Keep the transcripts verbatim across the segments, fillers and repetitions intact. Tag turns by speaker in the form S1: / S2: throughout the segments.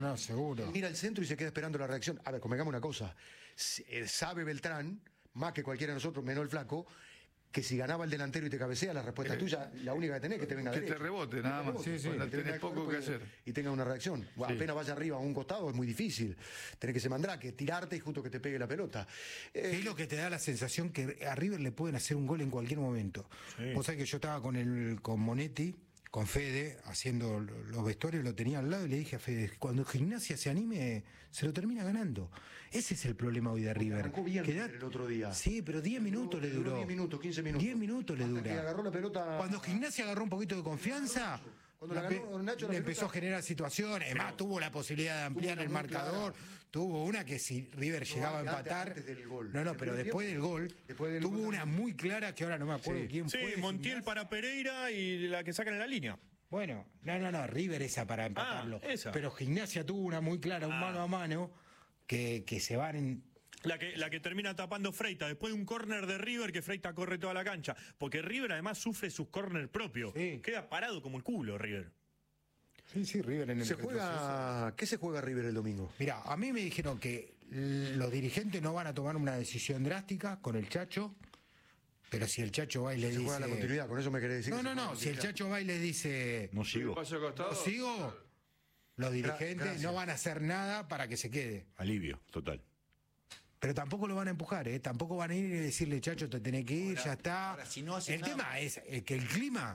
S1: No, seguro.
S2: Mira el centro y se queda esperando la reacción. A ver, convengamos una cosa. Sabe Beltrán, más que cualquiera de nosotros, menos el flaco, que si ganaba el delantero y te cabecea, la respuesta eh, tuya, la única que tenés es que te venga
S3: que
S2: derecho.
S3: te rebote, nada más.
S2: Sí, sí.
S3: Bueno, tenés poco que hacer.
S2: Y tenga una reacción. Bueno, sí. Apenas vaya arriba a un costado es muy difícil. Tenés que ser mandrake, tirarte y justo que te pegue la pelota.
S1: Eh, es lo que te da la sensación que a River le pueden hacer un gol en cualquier momento. Sí. Vos sabés que yo estaba con el con Monetti, con Fede, haciendo los vestuarios, lo tenía al lado y le dije a Fede, cuando Gimnasia se anime, se lo termina ganando. Ese es el problema hoy de River.
S2: Arrancó bien da... el otro día.
S1: Sí, pero diez minutos le duró.
S2: diez minutos, quince minutos.
S1: diez minutos le dura.
S2: Que agarró la pelota...
S1: Cuando Gimnasia agarró un poquito de confianza... Cuando la ganó, Nacho, la le empezó a generar situaciones, además pero, tuvo la posibilidad de ampliar el marcador, clara. Tuvo una que si River no, llegaba a empatar,
S2: antes del gol.
S1: no, no, pero después del gol, después del tuvo gol, una muy clara que ahora no me acuerdo
S4: sí.
S1: quién
S4: sí,
S1: fue.
S4: Sí, Montiel para Pereira y la que sacan en la línea.
S1: Bueno, no, no, no, River esa para empatarlo,
S4: ah, esa.
S1: Pero Gimnasia tuvo una muy clara, un ah. mano a mano, que, que se van en...
S4: La que, la que termina tapando Freita, después de un córner de River que Freita corre toda la cancha, porque River además sufre sus córner propios, sí. Queda parado como el culo River.
S1: Sí, sí, River en el
S2: se juega. ¿Qué se juega River el domingo?
S1: Mira, a mí me dijeron que los dirigentes no van a tomar una decisión drástica con el Chacho, pero si el Chacho va y le
S2: se
S1: dice...
S2: Se juega la continuidad, con eso me querés decir...
S1: No, no, no, si el Chacho va y le dice...
S3: No sigo.
S1: No sigo, los dirigentes Gracias. no van a hacer nada para que se quede.
S3: Alivio, total.
S1: Pero tampoco lo van a empujar, ¿eh? Tampoco van a ir y decirle, Chacho, te tenés que ir,
S5: ahora,
S1: ya está.
S5: Ahora, si no
S1: el
S5: nada...
S1: tema es que el clima...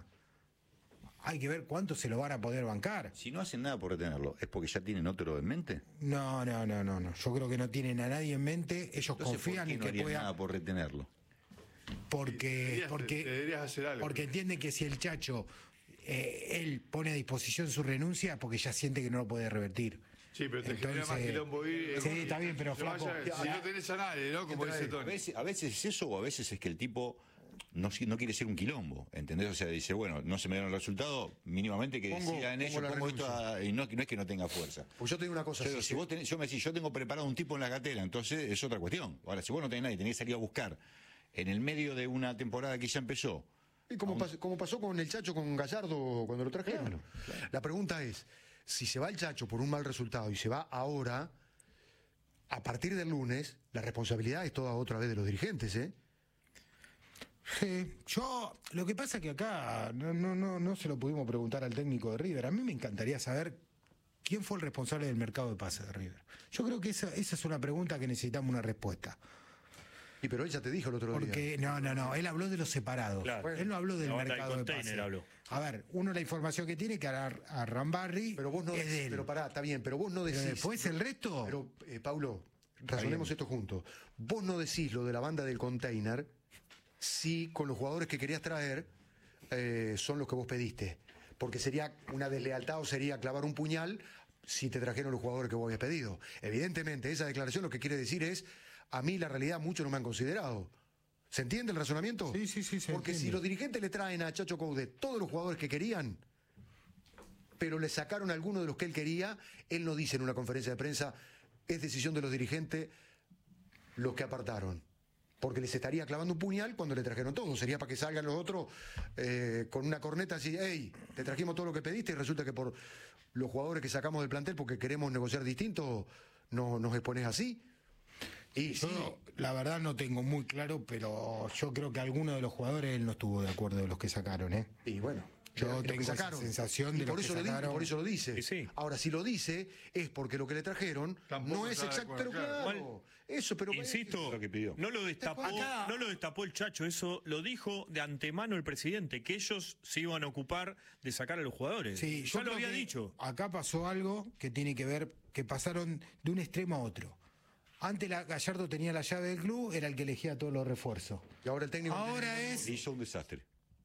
S1: Hay que ver cuánto se lo van a poder bancar.
S5: Si no hacen nada por retenerlo, ¿es porque ya tienen otro en mente?
S1: No, no, no, no, no. Yo creo que no tienen a nadie en mente. Ellos
S5: Entonces,
S1: confían
S5: ¿por qué
S1: en
S5: no
S1: que
S5: harían
S1: pueda...
S5: nada por retenerlo?
S1: Porque,
S3: deberías,
S1: porque,
S3: deberías hacer algo.
S1: porque entiende que si el Chacho, eh, él pone a disposición su renuncia, porque ya siente que no lo puede revertir.
S3: Sí, pero te
S1: Entonces,
S3: genera más quilombo ir.
S1: Sí, está bien, pero flaco.
S3: Vaya, si no tenés a nadie, ¿no? Como dice Tony.
S5: A veces, a veces es eso, o a veces es que el tipo no, no quiere ser un quilombo, ¿entendés? O sea, dice, bueno, no se me dieron el resultado, mínimamente que
S2: pongo,
S5: sigan ellos,
S2: pongo,
S5: pongo esto a, y no, no es que no tenga fuerza.
S2: Pues yo te digo una cosa.
S5: Pero
S2: sí,
S5: si
S2: sí.
S5: vos tenés, yo me decís, yo tengo preparado un tipo en la gatera, entonces es otra cuestión. Ahora, si vos no tenés nadie, tenés que salir a buscar en el medio de una temporada que ya empezó.
S2: Y como,
S5: un...
S2: pas, como pasó con el Chacho, con Gallardo, cuando lo trajeron. Claro, claro. La pregunta es, si se va el Chacho por un mal resultado y se va ahora, a partir del lunes, la responsabilidad es toda otra vez de los dirigentes, ¿eh?
S1: Sí, yo, lo que pasa es que acá no, no, no, no se lo pudimos preguntar al técnico de River. A mí me encantaría saber quién fue el responsable del mercado de pases de River. Yo creo que esa, esa es una pregunta que necesitamos una respuesta.
S2: Y pero él ya te dijo el otro
S1: Porque,
S2: día.
S1: No, no, no, él habló de los separados. Claro. Él no habló del mercado de pases. Habló. A ver, uno la información que tiene que a, a Rambarri
S2: pero vos no
S1: es
S2: decís,
S1: de él.
S2: Pero pará, está bien, pero vos no decís...
S1: Pero después el resto...
S2: Pero, eh, Paulo, razonemos esto juntos. Vos no decís lo de la banda del container si con los jugadores que querías traer eh, son los que vos pediste. Porque sería una deslealtad o sería clavar un puñal si te trajeron los jugadores que vos habías pedido. Evidentemente, esa declaración lo que quiere decir es, a mí la realidad muchos no me han considerado. ¿Se entiende el razonamiento?
S1: Sí, sí, sí. Se
S2: Porque
S1: entiende.
S2: Si los dirigentes le traen a Chacho Coudet todos los jugadores que querían, pero le sacaron a alguno de los que él quería, él no dice en una conferencia de prensa, es decisión de los dirigentes los que apartaron. Porque les estaría clavando un puñal cuando le trajeron todo. Sería para que salgan los otros eh, con una corneta así, hey, te trajimos todo lo que pediste y resulta que por los jugadores que sacamos del plantel porque queremos negociar distinto, no, nos expones así. Y
S1: yo,
S2: sí.
S1: La verdad no tengo muy claro, pero yo creo que alguno de los jugadores él no estuvo de acuerdo de los que sacaron, ¿eh?
S2: Y bueno,
S1: yo tengo esa sensación de
S2: y por
S1: los
S2: eso
S1: que
S2: lo
S1: sacaron.
S2: dice, por eso lo dice.
S4: Sí.
S2: Ahora, si lo dice, es porque lo que le trajeron
S3: Tampoco
S2: no es exacto, pero claro.
S4: Igual,
S2: eso, pero
S4: insisto,
S5: lo que pidió.
S4: no lo destapó,
S1: Acá...
S4: no lo destapó el Chacho, eso lo dijo de antemano el presidente, que ellos se iban a ocupar de sacar a los jugadores.
S1: Sí,
S4: ya
S1: yo
S4: lo había
S1: que
S4: dicho.
S1: Acá pasó algo que tiene que ver, que pasaron de un extremo a otro. Antes la, Gallardo tenía la llave del club, era el que elegía todos los refuerzos.
S2: Y ahora el técnico...
S1: Ahora es...
S5: Hizo un desastre.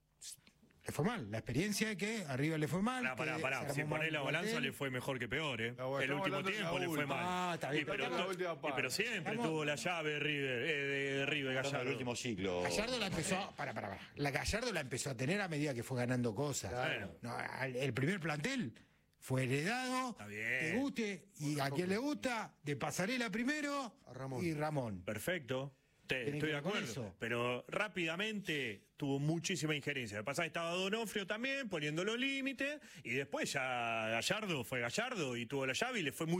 S1: Le fue mal. La experiencia es que arriba le fue mal.
S4: Pará, pará, pará. Si ponés la balanza le fue mejor que peor, ¿eh?
S3: Ah, bueno,
S4: el último tiempo le fue mal.
S1: Ah, está bien.
S4: Y pero,
S3: Estamos en la última
S4: y pero siempre
S1: Estamos...
S4: tuvo la llave River, eh, de River Gallardo.
S5: El último ciclo.
S1: Gallardo la empezó, para, para, para. La Gallardo la empezó a tener a medida que fue ganando cosas.
S4: Claro.
S1: No, el primer plantel fue heredado,
S4: Está bien.
S1: te guste, y a quien le gusta, de Pasarela primero
S2: a Ramón.
S1: y Ramón.
S4: Perfecto.
S1: Tiene
S4: estoy
S1: que
S4: de
S1: ver con
S4: acuerdo.
S1: eso.
S4: Pero rápidamente tuvo muchísima injerencia. Lo que pasa es que estaba Donofrio también poniendo los límites y después ya Gallardo fue Gallardo y tuvo la llave y le fue muy